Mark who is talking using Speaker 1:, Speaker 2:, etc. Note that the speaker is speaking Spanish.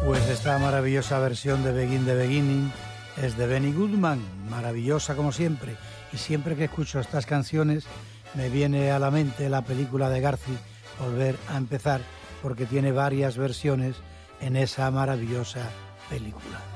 Speaker 1: Pues esta maravillosa versión de Begin the Beginning es de Benny Goodman, maravillosa como siempre. Y siempre que escucho estas canciones me viene a la mente la película de Garci, Volver a empezar, porque tiene varias versiones en esa maravillosa película.